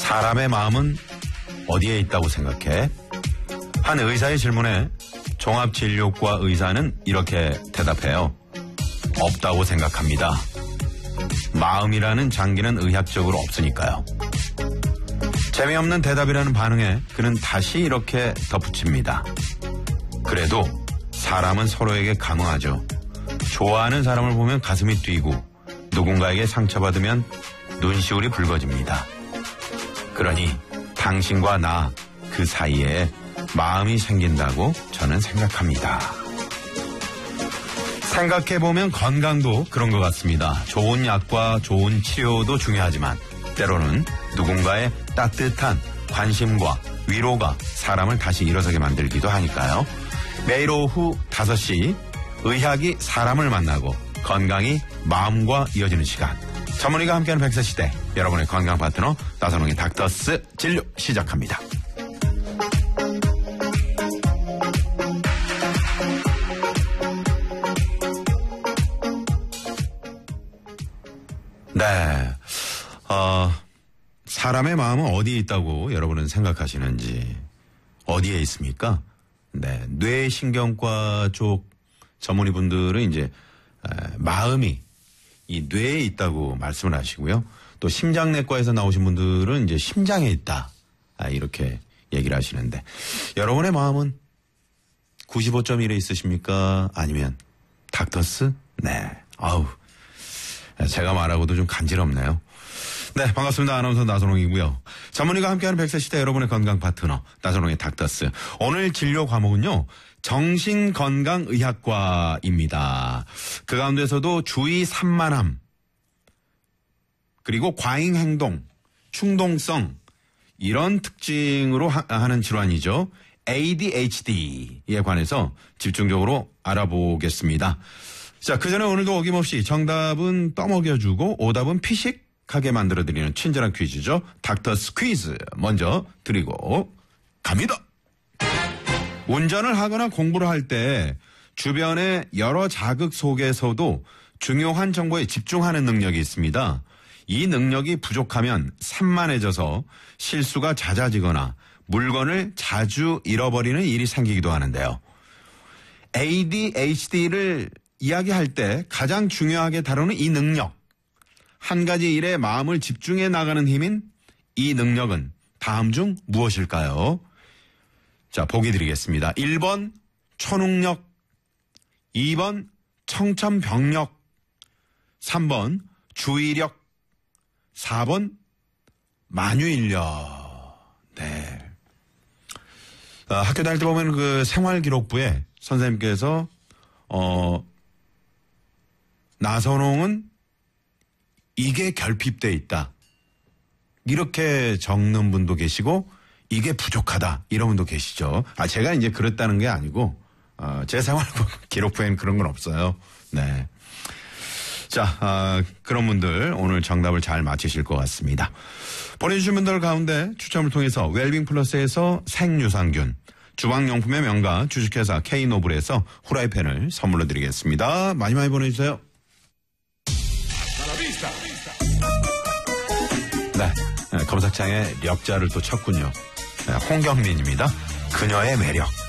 사람의 마음은 어디에 있다고 생각해? 한 의사의 질문에 종합진료과 의사는 이렇게 대답해요. 없다고 생각합니다. 마음이라는 장기는 의학적으로 없으니까요. 재미없는 대답이라는 반응에 그는 다시 이렇게 덧붙입니다. 그래도 사람은 서로에게 강화하죠. 좋아하는 사람을 보면 가슴이 뛰고 누군가에게 상처받으면 눈시울이 붉어집니다. 그러니 당신과 나 그 사이에 마음이 생긴다고 저는 생각합니다. 생각해보면 건강도 그런 것 같습니다. 좋은 약과 좋은 치료도 중요하지만 때로는 누군가의 따뜻한 관심과 위로가 사람을 다시 일어서게 만들기도 하니까요. 매일 오후 5시 의학이 사람을 만나고 건강이 마음과 이어지는 시간. 전문의가 함께하는 백세시대, 여러분의 건강 파트너 나선홍의 닥터스 진료 시작합니다. 네, 사람의 마음은 어디에 있다고 여러분은 생각하시는지, 어디에 있습니까? 네, 뇌신경과 쪽 전문의분들은 이제 마음이 이 뇌에 있다고 말씀을 하시고요. 또 심장내과에서 나오신 분들은 이제 심장에 있다, 이렇게 얘기를 하시는데, 여러분의 마음은 95.1에 있으십니까? 아니면 닥터스? 네, 아우, 제가 말하고도 좀 간지럽네요. 네, 반갑습니다. 아나운서 나선홍이고요. 전문의가 함께하는 백세시대, 여러분의 건강 파트너 나선홍의 닥터스. 오늘 진료 과목은요, 정신건강의학과입니다. 그 가운데서도 주의 산만함, 그리고 과잉행동, 충동성, 이런 특징으로 하는 질환이죠. ADHD에 관해서 집중적으로 알아보겠습니다. 자, 그 전에 오늘도 어김없이 정답은 떠먹여주고 오답은 피식하게 만들어드리는 친절한 퀴즈죠. 닥터스 퀴즈 먼저 드리고 갑니다. 운전을 하거나 공부를 할 때 주변의 여러 자극 속에서도 중요한 정보에 집중하는 능력이 있습니다. 이 능력이 부족하면 산만해져서 실수가 잦아지거나 물건을 자주 잃어버리는 일이 생기기도 하는데요. ADHD를 이야기할 때 가장 중요하게 다루는 이 능력, 한 가지 일에 마음을 집중해 나가는 힘인 이 능력은 다음 중 무엇일까요? 자, 보기 드리겠습니다. 1번 초능력, 2번 청천벽력, 3번 주의력, 4번 만유인력. 네. 학교 다닐 때 보면 그 생활기록부에 선생님께서 나선홍은 이게 결핍돼 있다, 이렇게 적는 분도 계시고 이게 부족하다, 이런 분도 계시죠. 제가 이제 그랬다는 게 아니고 제 생활 기록부에는 그런 건 없어요. 네. 자, 그런 분들 오늘 정답을 잘 맞히실 것 같습니다. 보내주신 분들 가운데 추첨을 통해서 웰빙 플러스에서 생유산균, 주방용품의 명가 주식회사 K노블에서 후라이팬을 선물로 드리겠습니다. 많이 많이 보내주세요. 네, 검색창에 력자를 또 쳤군요. 홍경민입니다. 그녀의 매력.